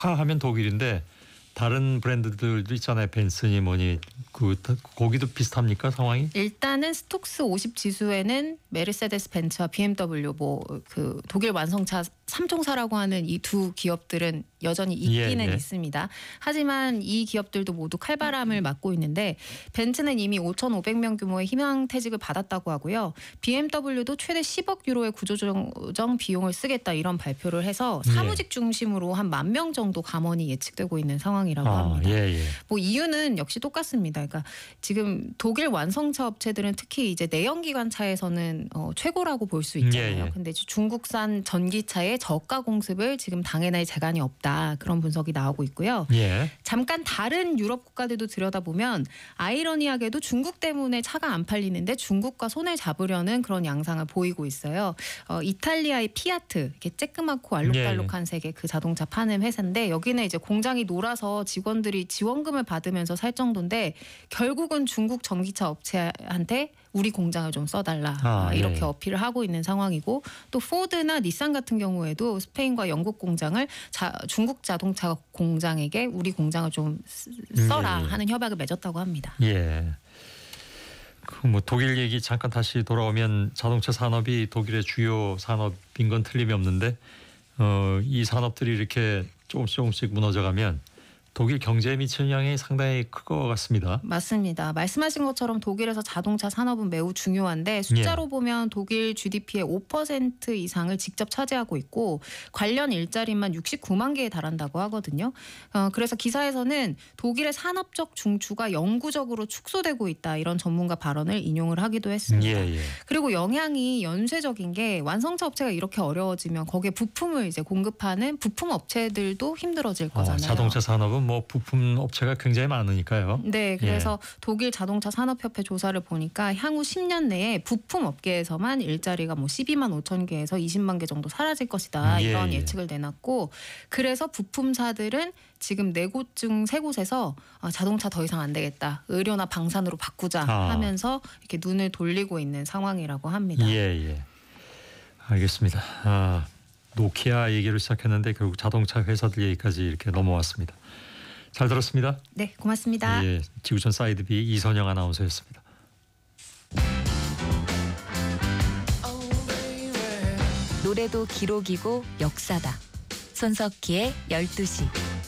하면 독일인데 다른 브랜드들도 있잖아요. 벤츠니 뭐니 거기도 비슷합니까 상황이? 일단은 스톡스 50 지수에는 메르세데스 벤츠와 BMW 그 독일 완성차 3총사라고 하는 이 두 기업들은 여전히 있기는 있습니다. 하지만 이 기업들도 모두 칼바람을 맞고 있는데 벤츠는 이미 5,500명 규모의 희망퇴직을 받았다고 하고요. BMW도 최대 10억 유로의 구조조정 비용을 쓰겠다 이런 발표를 해서 사무직 중심으로 한 10,000명 정도 감원이 예측되고 있는 상황이라고 합니다. 뭐 이유는 역시 똑같습니다. 그러니까 지금 독일 완성차 업체들은 특히 이제 내연기관차에서는 최고라고 볼 수 있잖아요. 근데 중국산 전기차의 저가 공습을 지금 당해낼 재간이 없다. 그런 분석이 나오고 있고요. 잠깐 다른 유럽 국가들도 들여다보면 아이러니하게도 중국 때문에 차가 안 팔리는데 중국과 손을 잡으려는 그런 양상을 보이고 있어요. 이탈리아의 피아트, 이렇게 쬐끄맣고 알록달록한 색의 그 자동차 파는 회사인데 여기는 이제 공장이 놀아서 직원들이 지원금을 받으면서 살 정도인데 결국은 중국 전기차 업체한테 우리 공장을 좀 써달라 이렇게 어필을 하고 있는 상황이고 또 포드나 닛산 같은 경우에도 스페인과 영국 공장을 중국 자동차 공장에게 우리 공장을 좀 써라 하는 협약을 맺었다고 합니다. 그 뭐 독일 얘기 잠깐 다시 돌아오면 자동차 산업이 독일의 주요 산업인 건 틀림이 없는데 이 산업들이 이렇게 조금씩 무너져가면 독일 경제에 미치는 영향이 상당히 클 것 같습니다. 맞습니다. 말씀하신 것처럼 독일에서 자동차 산업은 매우 중요한데 숫자로 보면 독일 GDP의 5% 이상을 직접 차지하고 있고 관련 일자리만 69만 개에 달한다고 하거든요. 그래서 기사에서는 독일의 산업적 중추가 영구적으로 축소되고 있다 이런 전문가 발언을 인용을 하기도 했습니다. 그리고 영향이 연쇄적인 게 완성차 업체가 이렇게 어려워지면 거기에 부품을 이제 공급하는 부품 업체들도 힘들어질 거잖아요. 자동차 산업은 뭐 부품 업체가 굉장히 많으니까요. 네, 그래서 독일 자동차 산업협회 조사를 보니까 향후 10년 내에 부품 업계에서만 일자리가 뭐 12만 5천 개에서 20만 개 정도 사라질 것이다 이런 예측을 내놨고 그래서 부품사들은 지금 4곳 중 3곳에서 자동차 더 이상 안 되겠다. 의료나 방산으로 바꾸자 하면서 이렇게 눈을 돌리고 있는 상황이라고 합니다. 알겠습니다. 노키아 얘기를 시작했는데 결국 자동차 회사들 얘기까지 이렇게 넘어왔습니다. 잘 들었습니다. 네, 고맙습니다. 지구촌 사이드 B 이선영 아나운서였습니다. 노래도 기록이고 역사다. 손석희의 12시.